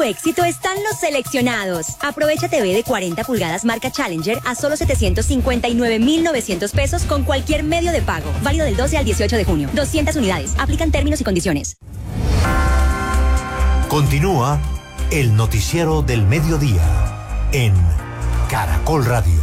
tu éxito están los seleccionados. Aprovecha TV de 40 pulgadas marca Challenger a solo 759.900 pesos con cualquier medio de pago. Válido del 12 al 18 de junio. 200 unidades. Aplican términos y condiciones. Continúa el noticiero del mediodía en Caracol Radio.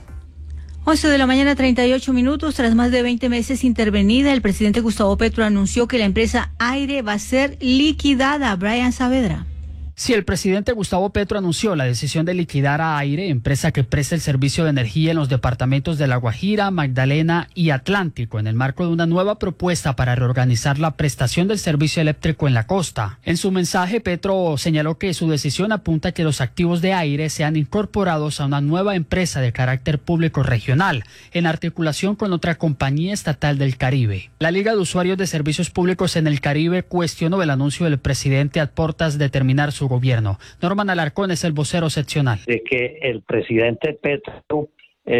11 de la mañana, 38 minutos. Tras más de 20 meses intervenida, el presidente Gustavo Petro anunció que la empresa Aire va a ser liquidada. Brian Saavedra. Sí, el presidente Gustavo Petro anunció la decisión de liquidar a Aire, empresa que presta el servicio de energía en los departamentos de La Guajira, Magdalena y Atlántico, en el marco de una nueva propuesta para reorganizar la prestación del servicio eléctrico en la costa. En su mensaje, Petro señaló que su decisión apunta a que los activos de Aire sean incorporados a una nueva empresa de carácter público regional, en articulación con otra compañía estatal del Caribe. La Liga de Usuarios de Servicios Públicos en el Caribe cuestionó el anuncio del presidente a portas de terminar su gobierno. Norman Alarcón es el vocero seccional. De que el presidente Petro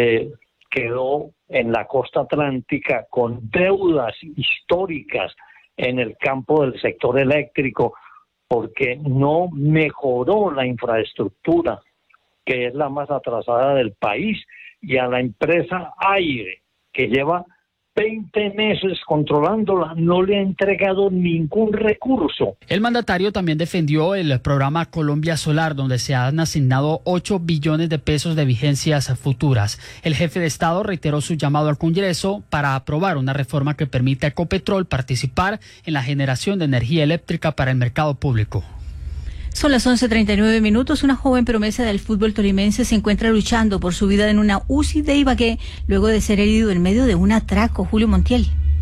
quedó en la costa atlántica con deudas históricas en el campo del sector eléctrico porque no mejoró la infraestructura, que es la más atrasada del país, y a la empresa Aire, que lleva 20 meses controlándola, no le ha entregado ningún recurso. El mandatario también defendió el programa Colombia Solar, donde se han asignado 8 billones de pesos de vigencias futuras. El jefe de Estado reiteró su llamado al Congreso para aprobar una reforma que permita a Ecopetrol participar en la generación de energía eléctrica para el mercado público. Son las 11:39 minutos. Una joven promesa del fútbol tolimense se encuentra luchando por su vida en una UCI de Ibagué luego de ser herido en medio de un atraco. Julio Montiel.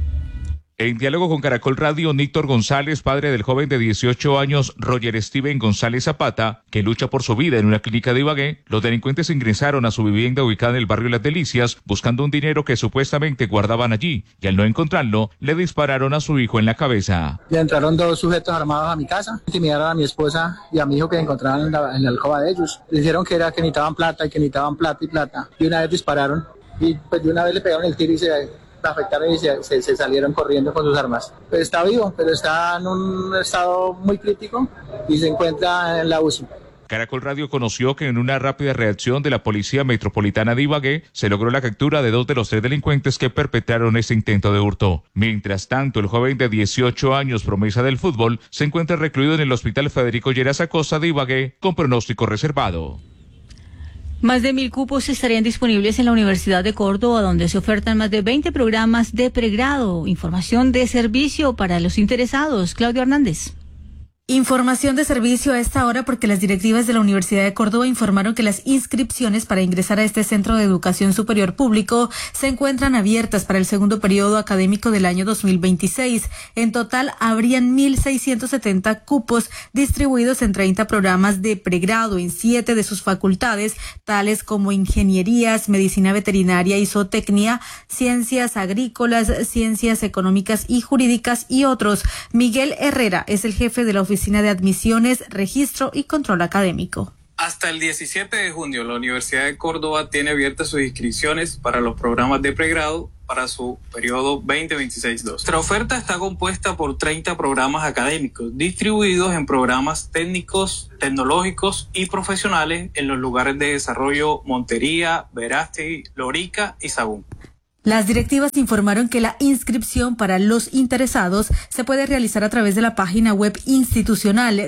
En diálogo con Caracol Radio, Níctor González, padre del joven de 18 años, Roger Steven González Zapata, que lucha por su vida en una clínica de Ibagué, los delincuentes ingresaron a su vivienda ubicada en el barrio Las Delicias, buscando un dinero que supuestamente guardaban allí, y al no encontrarlo, le dispararon a su hijo en la cabeza. Le entraron 2 sujetos armados a mi casa, intimidaron a mi esposa y a mi hijo que encontraban en la alcoba de ellos. Dijeron que necesitaban plata y que necesitaban plata, y una vez dispararon, y pues de una vez le pegaron el tiro y se afectaron y se salieron corriendo con sus armas. Pues está vivo, pero está en un estado muy crítico y se encuentra en la UCI. Caracol Radio conoció que en una rápida reacción de la Policía Metropolitana de Ibagué se logró la captura de 2 de los 3 delincuentes que perpetraron ese intento de hurto. Mientras tanto, el joven de 18 años, promesa del fútbol, se encuentra recluido en el Hospital Federico Lleras Acosta de Ibagué con pronóstico reservado. Más de 1.000 cupos estarían disponibles en la Universidad de Córdoba, donde se ofertan más de 20 programas de pregrado. Información de servicio para los interesados. Claudio Hernández. Información de servicio a esta hora porque las directivas de la Universidad de Córdoba informaron que las inscripciones para ingresar a este centro de educación superior público se encuentran abiertas para el segundo periodo académico del año 2026. En total, habrían 1.670 cupos distribuidos en 30 programas de pregrado en 7 de sus facultades, tales como ingenierías, medicina veterinaria y zootecnia, ciencias agrícolas, ciencias económicas y jurídicas y otros. Miguel Herrera es el jefe de la Oficina de Admisiones, Registro y Control Académico. Hasta el 17 de junio, la Universidad de Córdoba tiene abiertas sus inscripciones para los programas de pregrado para su periodo 2026-2. Nuestra oferta está compuesta por 30 programas académicos, distribuidos en programas técnicos, tecnológicos y profesionales en los lugares de desarrollo Montería, Verástegui, Lorica y Sagún. Las directivas informaron que la inscripción para los interesados se puede realizar a través de la página web institucional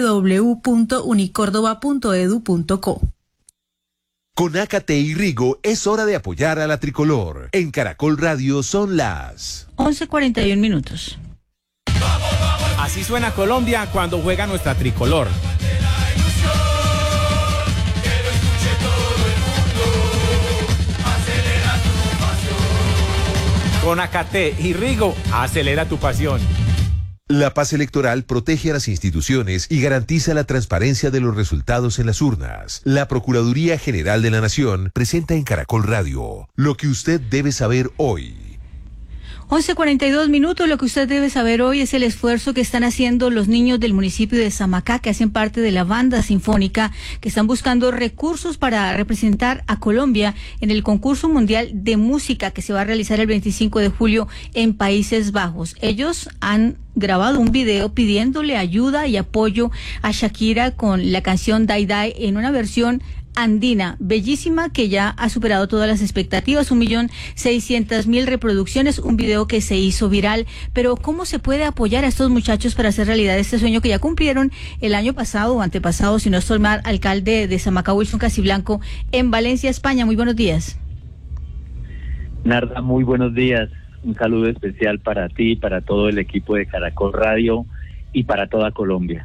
www.unicordoba.edu.co. Con Acate y Rigo es hora de apoyar a la tricolor. En Caracol Radio son las 11:41 minutos. Así suena Colombia cuando juega nuestra tricolor. Con Acate y Rigo, acelera tu pasión. La paz electoral protege a las instituciones y garantiza la transparencia de los resultados en las urnas. La Procuraduría General de la Nación presenta en Caracol Radio lo que usted debe saber hoy. 11:42. Lo que usted debe saber hoy es el esfuerzo que están haciendo los niños del municipio de Samacá, que hacen parte de la banda sinfónica, que están buscando recursos para representar a Colombia en el concurso mundial de música que se va a realizar el 25 de julio en Países Bajos. Ellos han grabado un video pidiéndole ayuda y apoyo a Shakira con la canción Die Die en una versión andina, bellísima, que ya ha superado todas las expectativas, 1.600.000 reproducciones, un video que se hizo viral. Pero ¿cómo se puede apoyar a estos muchachos para hacer realidad este sueño que ya cumplieron el año pasado o antepasado, si no estoy mal, alcalde de Samacá, Wilson Casiblanco, en Valencia, España? Muy buenos días. Narda, muy buenos días. Un saludo especial para ti, para todo el equipo de Caracol Radio y para toda Colombia.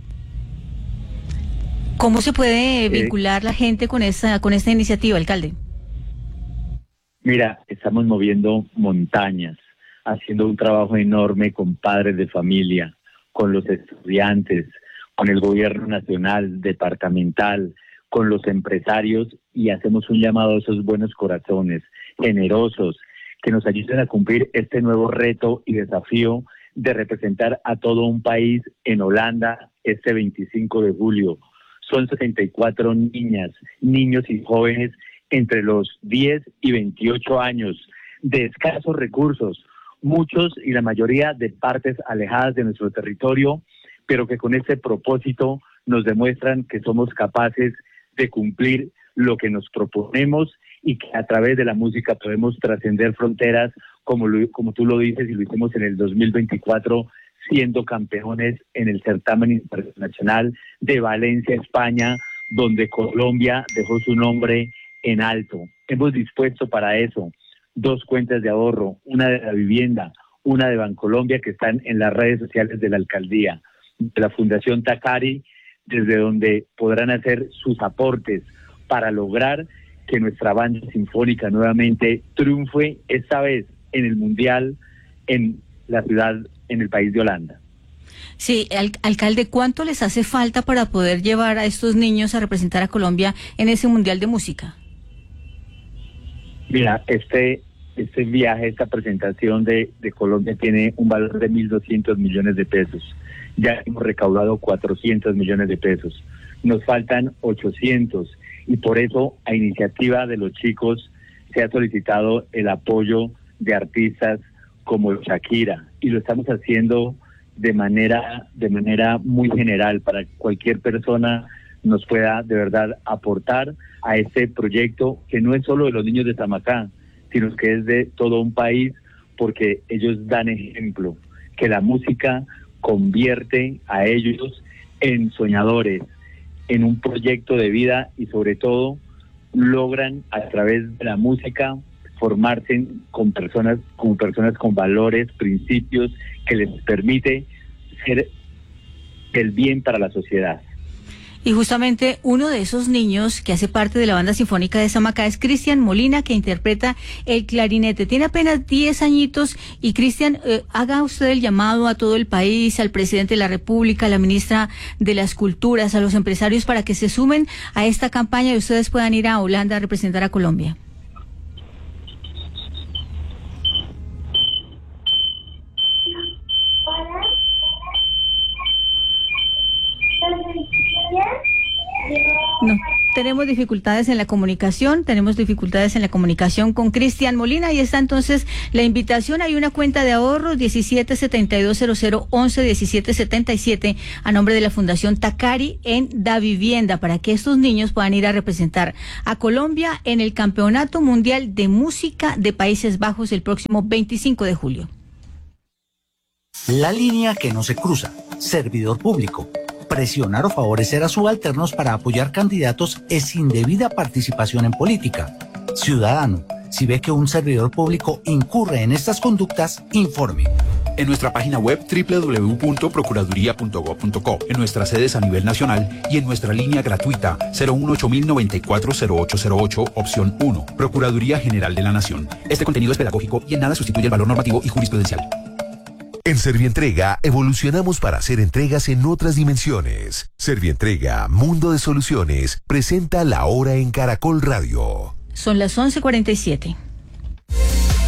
¿Cómo se puede vincular la gente con esta iniciativa, alcalde? Mira, estamos moviendo montañas, haciendo un trabajo enorme con padres de familia, con los estudiantes, con el gobierno nacional, departamental, con los empresarios, y hacemos un llamado a esos buenos corazones, generosos, que nos ayuden a cumplir este nuevo reto y desafío de representar a todo un país en Holanda este 25 de julio. Son 74 niñas, niños y jóvenes entre los 10 y 28 años, de escasos recursos, muchos y la mayoría de partes alejadas de nuestro territorio, pero que con este propósito nos demuestran que somos capaces de cumplir lo que nos proponemos y que a través de la música podemos trascender fronteras, como tú lo dices, y lo hicimos en el 2024, siendo campeones en el certamen internacional de Valencia, España, donde Colombia dejó su nombre en alto. Hemos dispuesto para eso 2 cuentas de ahorro, una de la vivienda, una de Bancolombia, que están en las redes sociales de la alcaldía, de la Fundación Tacari, desde donde podrán hacer sus aportes para lograr que nuestra banda sinfónica nuevamente triunfe, esta vez en el Mundial, en la ciudad, en el país de Holanda. Sí, alcalde, ¿cuánto les hace falta para poder llevar a estos niños a representar a Colombia en ese Mundial de Música? Mira, este viaje, esta presentación de Colombia tiene un valor de 1.200 millones de pesos. Ya hemos recaudado 400 millones de pesos. Nos faltan 800, y por eso, a iniciativa de los chicos, se ha solicitado el apoyo de artistas como Shakira, y lo estamos haciendo de manera muy general, para que cualquier persona nos pueda de verdad aportar a este proyecto, que no es solo de los niños de Samacá, sino que es de todo un país, porque ellos dan ejemplo, que la música convierte a ellos en soñadores, en un proyecto de vida, y sobre todo logran a través de la música formarse con personas con valores, principios, que les permite ser el bien para la sociedad. Y justamente uno de esos niños que hace parte de la banda sinfónica de Samacá es Cristian Molina, que interpreta el clarinete. Tiene apenas 10 añitos. Y Cristian, haga usted el llamado a todo el país, al presidente de la República, a la ministra de las Culturas, a los empresarios, para que se sumen a esta campaña y ustedes puedan ir a Holanda a representar a Colombia. No, tenemos dificultades en la comunicación con Cristian Molina, y está entonces la invitación. Hay una cuenta de ahorros 177200111777 a nombre de la Fundación Tacari en Da Vivienda, para que estos niños puedan ir a representar a Colombia en el Campeonato Mundial de Música de Países Bajos el próximo 25 de julio. La línea que no se cruza. Servidor público. Presionar o favorecer a subalternos para apoyar candidatos es indebida participación en política. Ciudadano, si ve que un servidor público incurre en estas conductas, informe. En nuestra página web www.procuraduría.gov.co, en nuestras sedes a nivel nacional y en nuestra línea gratuita 018-094-0808, opción 1, Procuraduría General de la Nación. Este contenido es pedagógico y en nada sustituye el valor normativo y jurisprudencial. En Servientrega evolucionamos para hacer entregas en otras dimensiones. Servientrega, Mundo de Soluciones, presenta La Hora en Caracol Radio. Son las 11:47.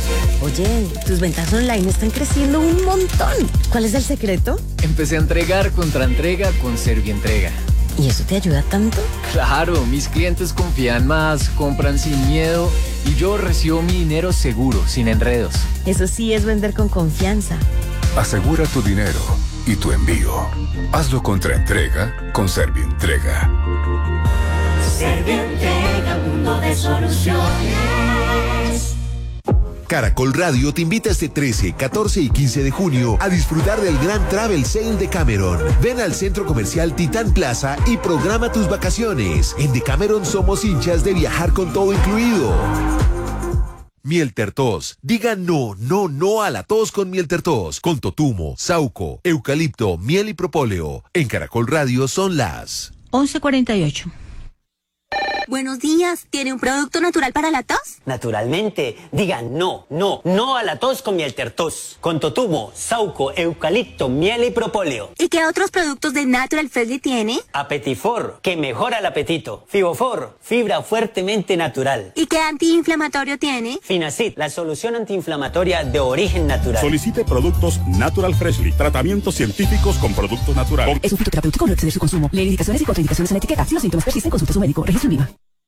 Oye, tus ventas online están creciendo un montón. ¿Cuál es el secreto? Empecé a entregar contra entrega con Servientrega. ¿Y eso te ayuda tanto? Claro, mis clientes confían más, compran sin miedo y yo recibo mi dinero seguro, sin enredos. Eso sí es vender con confianza. Asegura tu dinero y tu envío. Hazlo contra entrega con Servientrega. Servientrega, mundo de soluciones. Caracol Radio te invita este 13, 14 y 15 de junio a disfrutar del gran Travel Sale de Cameron. Ven al Centro Comercial Titán Plaza y programa tus vacaciones. En Decameron somos hinchas de viajar con todo incluido. Miel Tertos. Diga no a la tos con Miel Tertos. Con totumo, sauco, eucalipto, miel y propóleo. En Caracol Radio son las 11:48. Buenos días, ¿tiene un producto natural para la tos? Naturalmente, diga no a la tos con Miel Tertos. Con totumo, sauco, eucalipto, miel y propóleo. ¿Y qué otros productos de Natural Freshly tiene? Apetifor, que mejora el apetito. Fibofor, fibra fuertemente natural. ¿Y qué antiinflamatorio tiene? Finacid, la solución antiinflamatoria de origen natural. Solicite productos Natural Freshly, tratamientos científicos con productos naturales. Es un fitoterapéutico, no exceder su consumo. Lee indicaciones y contraindicaciones en la etiqueta. Si los síntomas persisten, consulte a su médico. Registro IVA.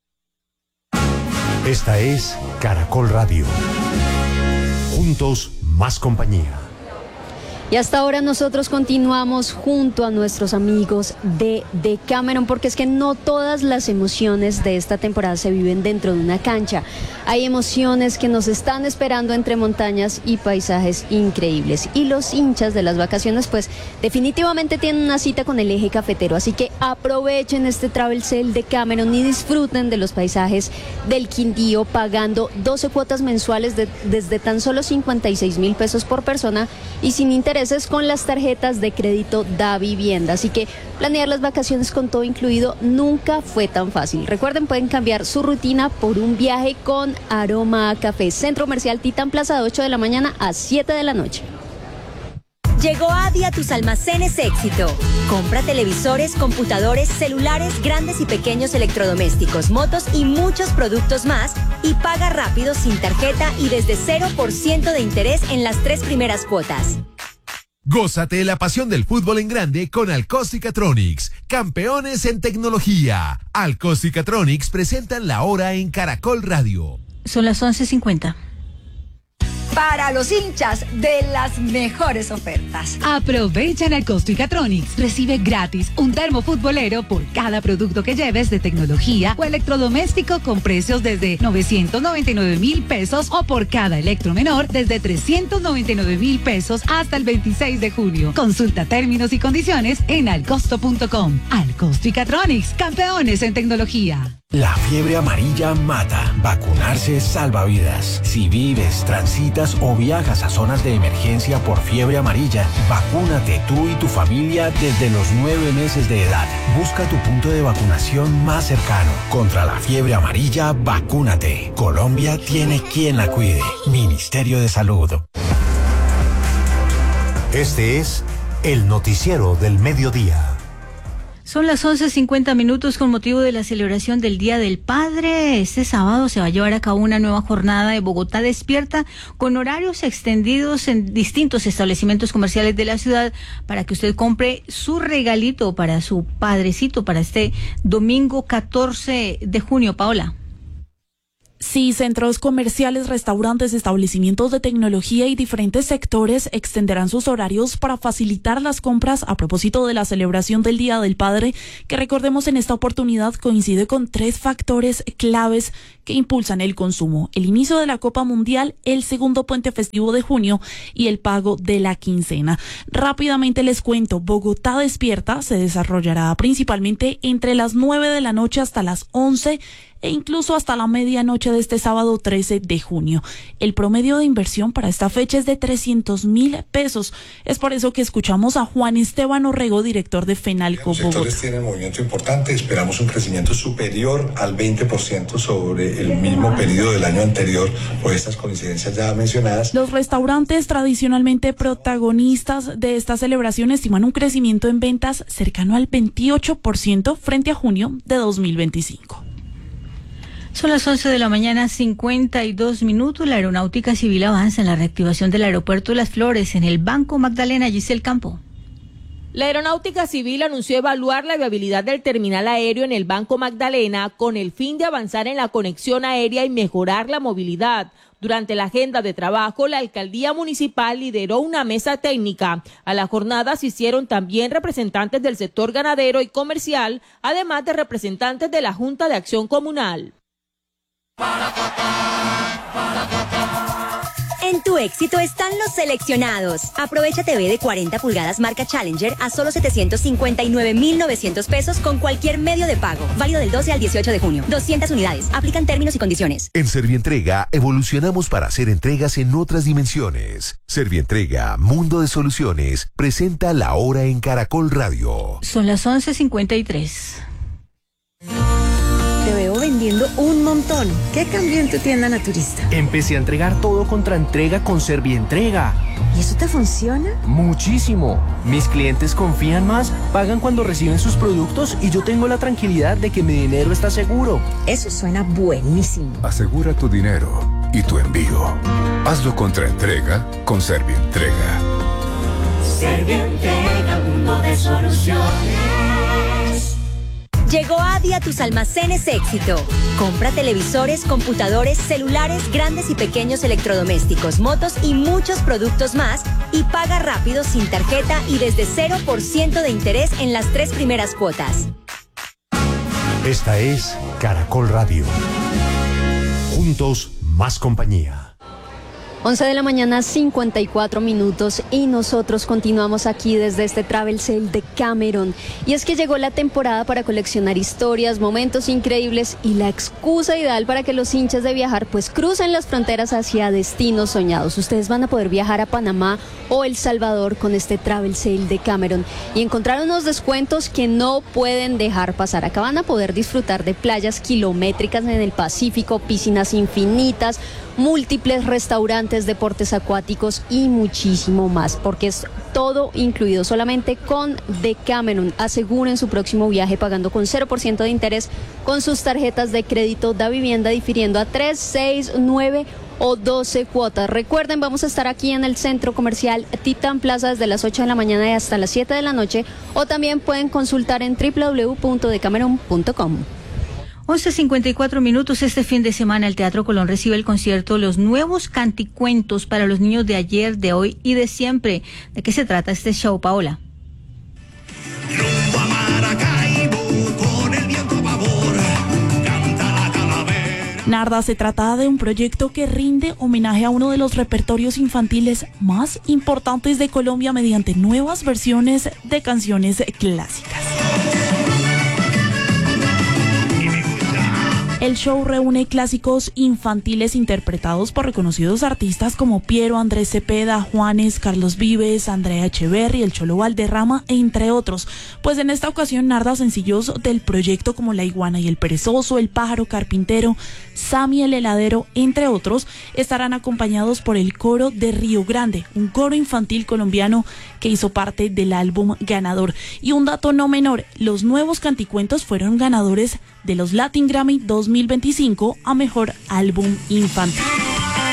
Esta es Caracol Radio. Juntos, más compañía. Y hasta ahora nosotros continuamos junto a nuestros amigos de Decameron, porque es que no todas las emociones de esta temporada se viven dentro de una cancha. Hay emociones que nos están esperando entre montañas y paisajes increíbles. Y los hinchas de las vacaciones pues definitivamente tienen una cita con el eje cafetero. Así que aprovechen este Travel Sale de Decameron y disfruten de los paisajes del Quindío pagando 12 cuotas mensuales desde tan solo 56.000 pesos por persona y sin intereses con las tarjetas de crédito Da Vivienda. Así que planear las vacaciones con todo incluido nunca fue tan fácil. Recuerden, pueden cambiar su rutina por un viaje con aroma a café. Centro Comercial Titán Plaza, de 8 de la mañana a 7 de la noche. Llegó Adi a tus almacenes Éxito. Compra televisores, computadores, celulares, grandes y pequeños electrodomésticos, motos y muchos productos más y paga rápido sin tarjeta y desde 0% de interés en las 3 primeras cuotas. Gózate la pasión del fútbol en grande con Alcóstica-Tronics, campeones en tecnología. Alcóstica-Tronics presentan la hora en Caracol Radio. Son las 11:50. Para los hinchas de las mejores ofertas. Aprovecha en Alcóstica-Tronics. Recibe gratis un termo futbolero por cada producto que lleves de tecnología o electrodoméstico con precios desde 999.000 pesos o por cada electromenor desde 399.000 pesos hasta el 26 de junio. Consulta términos y condiciones en alcosto.com. Alcóstica-Tronics, campeones en tecnología. La fiebre amarilla mata. Vacunarse salva vidas. Si vives, transitas o viajas a zonas de emergencia por fiebre amarilla, vacúnate tú y tu familia desde los 9 meses de edad. Busca tu punto de vacunación más cercano. Contra la fiebre amarilla, vacúnate. Colombia tiene quien la cuide. Ministerio de Salud. Este es el noticiero del mediodía. Son las 11:50 con motivo de la celebración del Día del Padre. Este sábado se va a llevar a cabo una nueva jornada de Bogotá Despierta con horarios extendidos en distintos establecimientos comerciales de la ciudad para que usted compre su regalito para su padrecito para este domingo 14 de junio. Paola. Sí, centros comerciales, restaurantes, establecimientos de tecnología y diferentes sectores extenderán sus horarios para facilitar las compras a propósito de la celebración del Día del Padre, que recordemos en esta oportunidad coincide con 3 factores claves que impulsan el consumo: el inicio de la Copa Mundial, el segundo puente festivo de junio y el pago de la quincena. Rápidamente les cuento, Bogotá Despierta se desarrollará principalmente entre las 9 de la noche hasta las 11 e incluso hasta la medianoche de este sábado 13 de junio. El promedio de inversión para esta fecha es de 300.000 pesos. Es por eso que escuchamos a Juan Esteban Orrego, director de Fenalco Bogotá. Los sectores tienen movimiento importante, esperamos un crecimiento superior al 20% sobre el mismo periodo del año anterior por estas coincidencias ya mencionadas. Los restaurantes tradicionalmente protagonistas de esta celebración estiman un crecimiento en ventas cercano al 28% frente a junio de 2025. Son las 11 de la mañana, 52 minutos. La Aeronáutica Civil avanza en la reactivación del aeropuerto de Las Flores en el Banco Magdalena. Giselle Campo. La Aeronáutica Civil anunció evaluar la viabilidad del terminal aéreo en el Banco Magdalena con el fin de avanzar en la conexión aérea y mejorar la movilidad. Durante la agenda de trabajo, la alcaldía municipal lideró una mesa técnica. A la jornada asistieron también representantes del sector ganadero y comercial, además de representantes de la Junta de Acción Comunal. En tu éxito están los seleccionados. Aprovecha TV de 40 pulgadas marca Challenger a solo 759.900 pesos con cualquier medio de pago. Válido del 12 al 18 de junio. 200 unidades. Aplican términos y condiciones. En Servientrega evolucionamos para hacer entregas en otras dimensiones. Servientrega, Mundo de Soluciones, presenta La Hora en Caracol Radio. Son las 11:53. Te veo vendiendo un montón. ¿Qué cambió en tu tienda naturista? Empecé a entregar todo contra entrega con Servientrega. ¿Y eso te funciona? Muchísimo. Mis clientes confían más, pagan cuando reciben sus productos y yo tengo la tranquilidad de que mi dinero está seguro. Eso suena buenísimo. Asegura tu dinero y tu envío. Hazlo contra entrega con Servientrega. Servientrega, mundo de soluciones. Llegó Adi a tus almacenes Éxito. Compra televisores, computadores, celulares, grandes y pequeños electrodomésticos, motos y muchos productos más y paga rápido sin tarjeta y desde 0% de interés en las 3 primeras cuotas. Esta es Caracol Radio. Juntos, más compañía. 11 de la mañana, 54 minutos y nosotros continuamos aquí desde este Travel Sale de Cameron. Y es que llegó la temporada para coleccionar historias, momentos increíbles y la excusa ideal para que los hinchas de viajar pues crucen las fronteras hacia destinos soñados. Ustedes van a poder viajar a Panamá o El Salvador con este Travel Sale de Cameron y encontrar unos descuentos que no pueden dejar pasar. Acá van a poder disfrutar de playas kilométricas en el Pacífico, piscinas infinitas, múltiples restaurantes, deportes acuáticos y muchísimo más, porque es todo incluido solamente con Decameron. Aseguren su próximo viaje pagando con 0% de interés con sus tarjetas de crédito da vivienda, difiriendo a 3, 6, 9 o 12 cuotas. Recuerden, vamos a estar aquí en el centro comercial Titán Plaza desde las 8 de la mañana y hasta las 7 de la noche, o también pueden consultar en www.decameron.com. 11:54 minutos. Este fin de semana el Teatro Colón recibe el concierto Los Nuevos Canticuentos para los niños de ayer, de hoy y de siempre. ¿De qué se trata este show, Paola? Narda, se trata de un proyecto que rinde homenaje a uno de los repertorios infantiles más importantes de Colombia mediante nuevas versiones de canciones clásicas. El show reúne clásicos infantiles interpretados por reconocidos artistas como Piero, Andrés Cepeda, Juanes, Carlos Vives, Andrea Echeverry, el Cholo Valderrama, entre otros. Pues en esta ocasión narra sencillos del proyecto como La Iguana y el Perezoso, El Pájaro Carpintero, Sammy el Heladero, entre otros, estarán acompañados por el coro de Río Grande, un coro infantil colombiano que hizo parte del álbum ganador. Y un dato no menor, los Nuevos Canticuentos fueron ganadores de los Latin Grammy 2025 a Mejor Álbum Infantil.